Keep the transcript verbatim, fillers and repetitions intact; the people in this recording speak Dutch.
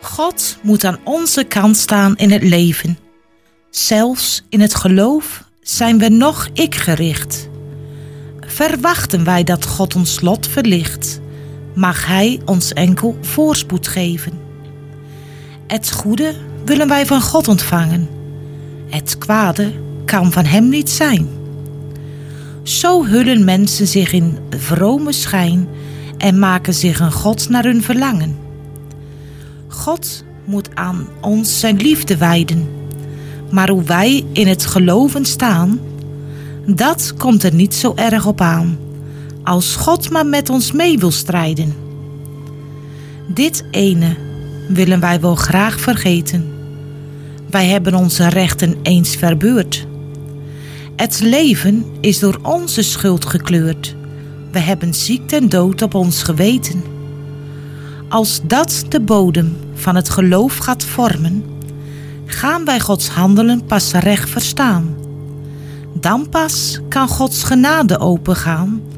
God moet aan onze kant staan in het leven. Zelfs in het geloof zijn we nog ik-gericht. Verwachten wij dat God ons lot verlicht, mag Hij ons enkel voorspoed geven. Het goede willen wij van God ontvangen. Het kwade kan van Hem niet zijn. Zo hullen mensen zich in vrome schijn en maken zich een God naar hun verlangen. God moet aan ons zijn liefde wijden, maar hoe wij in het geloven staan, dat komt er niet zo erg op aan, als God maar met ons mee wil strijden. Dit ene willen wij wel graag vergeten. Wij hebben onze rechten eens verbeurd. Het leven is door onze schuld gekleurd. We hebben ziekte en dood op ons geweten. Als dat de bodem van het geloof gaat vormen, gaan wij Gods handelen pas recht verstaan. Dan pas kan Gods genade opengaan